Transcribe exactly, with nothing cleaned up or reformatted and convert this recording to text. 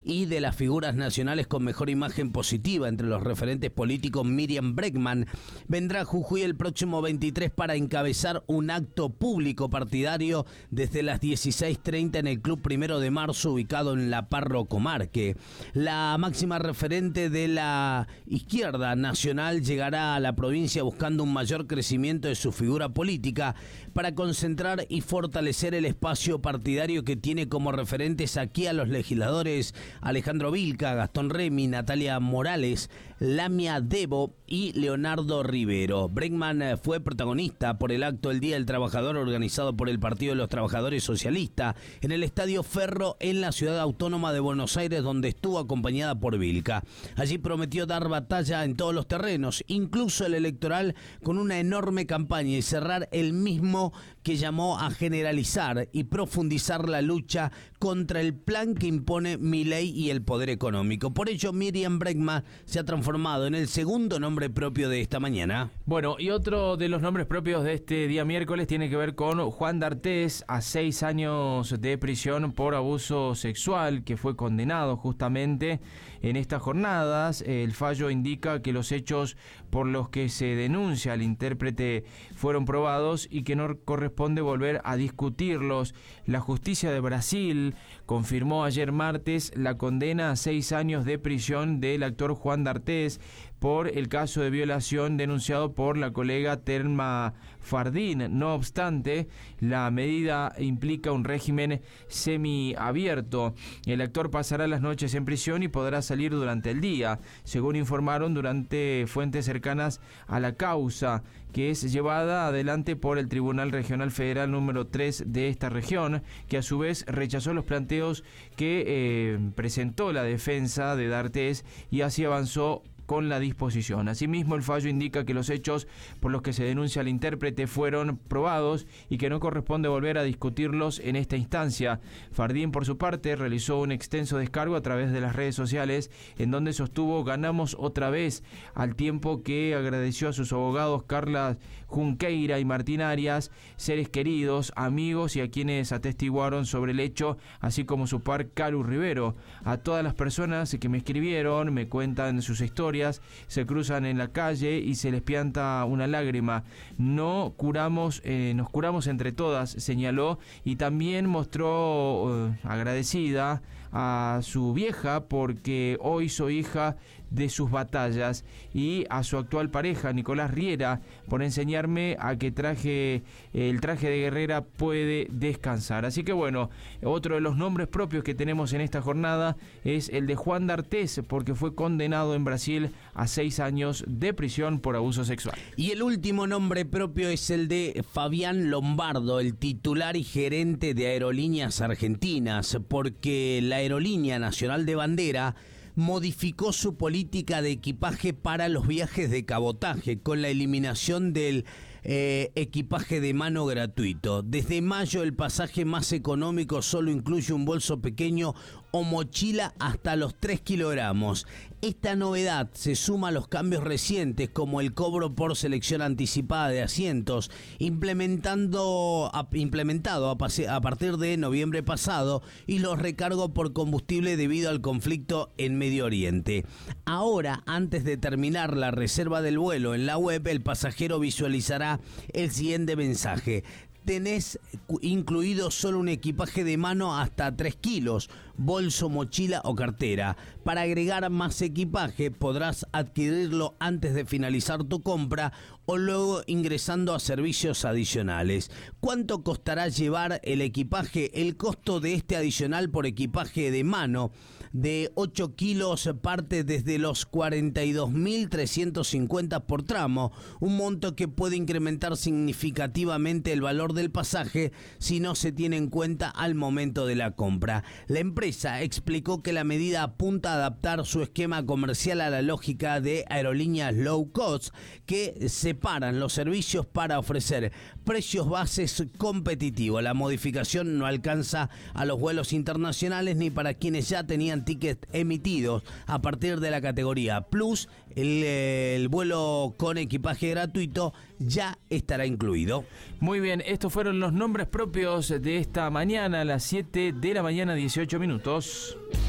y de las figuras nacionales con mejor imagen positiva entre los referentes políticos, Miriam Bregman vendrá a Jujuy el próximo veintitrés para encabezar un acto público partidario desde las dieciséis treinta en el Club Primero de Marzo, ubicado en La Parro Comarque. La máxima referente de la izquierda nacional llegará a la provincia buscando un mayor crecimiento de su figura política para concentrar y fortalecer el espacio partidario que tiene como referentes aquí a los legisladores Alejandro Vilca, Gastón Remy, Natalia Morales, Lamia Debo y Leonardo Rivero. Bregman fue protagonista por el acto del Día del Trabajador organizado por el Partido de los Trabajadores Socialistas en el Estadio Ferro en la ciudad autónoma de Buenos Aires, donde estuvo acompañada por Vilca. Allí prometió dar batalla en todos los terrenos, incluso el electoral, con una enorme campaña y cerrar el mismo que llamó a generalizar y profundizar la lucha contra el plan que impone Milei y el poder económico. Por ello, Miriam Bregman se ha transformado en el segundo nombre propio de esta mañana. Bueno, y otro de los nombres propios de este día miércoles tiene que ver con Juan D'Artés, a seis años de prisión por abuso sexual, que fue condenado justamente en estas jornadas. El fallo indica que los hechos por los que se denuncia al intérprete fueron probados y que no corresponde volver a discutirlos. La justicia de Brasil confirmó ayer martes la condena a seis años de prisión del actor Juan D'Artés por el caso de violación denunciado por la colega Thelma Fardín. No obstante, la medida implica un régimen semiabierto. El actor pasará las noches en prisión y podrá salir durante el día, según informaron durante fuentes cercanas a la causa, que es llevada adelante por el Tribunal Regional Federal número tres de esta región, que a su vez rechazó los planteos que eh, presentó la defensa de D'Artés y así avanzó con la disposición. Asimismo, el fallo indica que los hechos por los que se denuncia al intérprete fueron probados y que no corresponde volver a discutirlos en esta instancia. Fardín, por su parte, realizó un extenso descargo a través de las redes sociales en donde sostuvo "ganamos otra vez", al tiempo que agradeció a sus abogados Carla Junqueira y Martín Arias, seres queridos, amigos y a quienes atestiguaron sobre el hecho, así como su par Calu Rivero. A todas las personas que me escribieron, me cuentan sus historias, se cruzan en la calle y se les pianta una lágrima. No curamos, eh, nos curamos entre todas, señaló, y también mostró eh, agradecida a su vieja porque hoy soy hija de sus batallas, y a su actual pareja Nicolás Riera por enseñarme a que traje el traje de guerrera puede descansar. Así que bueno, otro de los nombres propios que tenemos en esta jornada es el de Juan D'Artés, porque fue condenado en Brasil a seis años de prisión por abuso sexual. Y el último nombre propio es el de Fabián Lombardo, el titular y gerente de Aerolíneas Argentinas, porque la Aerolínea Nacional de Bandera modificó su política de equipaje para los viajes de cabotaje con la eliminación del eh, equipaje de mano gratuito. Desde mayo el pasaje más económico solo incluye un bolso pequeño o mochila hasta los tres kilogramos. Esta novedad se suma a los cambios recientes como el cobro por selección anticipada de asientos, implementando, a, implementado a, pase, a partir de noviembre pasado, y los recargos por combustible debido al conflicto en Medio Oriente. Ahora, antes de terminar la reserva del vuelo en la web, el pasajero visualizará el siguiente mensaje: tenés incluido solo un equipaje de mano hasta tres kilos, bolso, mochila o cartera. Para agregar más equipaje podrás adquirirlo antes de finalizar tu compra o luego ingresando a servicios adicionales. ¿Cuánto costará llevar el equipaje? El costo de este adicional por equipaje de mano de ocho kilos parte desde los cuarenta y dos mil trescientos cincuenta por tramo, un monto que puede incrementar significativamente el valor del pasaje si no se tiene en cuenta al momento de la compra. La empresa explicó que la medida apunta a adaptar su esquema comercial a la lógica de aerolíneas low cost, que separan los servicios para ofrecer precios bases competitivos. La modificación no alcanza a los vuelos internacionales ni para quienes ya tenían tickets emitidos a partir de la categoría Plus. El, el vuelo con equipaje gratuito ya estará incluido. Muy bien, estos fueron los nombres propios de esta mañana a las siete de la mañana, dieciocho minutos.